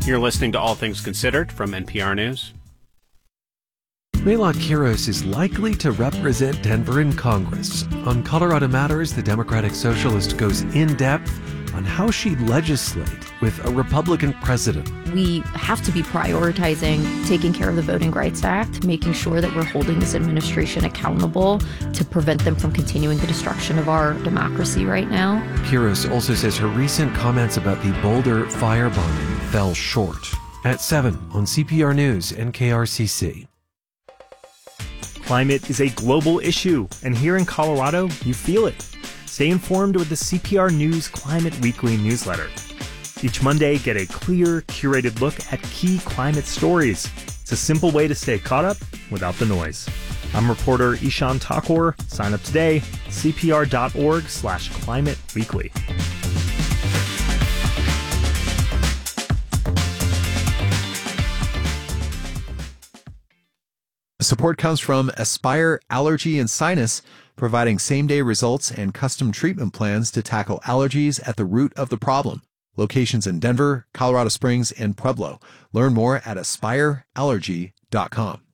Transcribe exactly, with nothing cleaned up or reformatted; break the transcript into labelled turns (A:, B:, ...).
A: You're listening to All Things Considered from N P R News.
B: Mayla Quiros is likely to represent Denver in Congress. On Colorado Matters, the Democratic Socialist goes in-depth on how she'd legislate with a Republican president.
C: We have to be prioritizing taking care of the Voting Rights Act, making sure that we're holding this administration accountable to prevent them from continuing the destruction of our democracy right now.
B: Quiros also says her recent comments about the Boulder firebombing fell short. At seven on C P R News and K R C C.
D: Climate is a global issue, and here in Colorado, you feel it. Stay informed with the C P R News Climate Weekly newsletter. Each Monday, get a clear, curated look at key climate stories. It's a simple way to stay caught up without the noise. I'm reporter Ishan Thakur. Sign up today, cpr.org slash climate weekly.
E: Support comes from Aspire Allergy and Sinus, providing same-day results and custom treatment plans to tackle allergies at the root of the problem. Locations in Denver, Colorado Springs, and Pueblo. Learn more at aspire allergy dot com.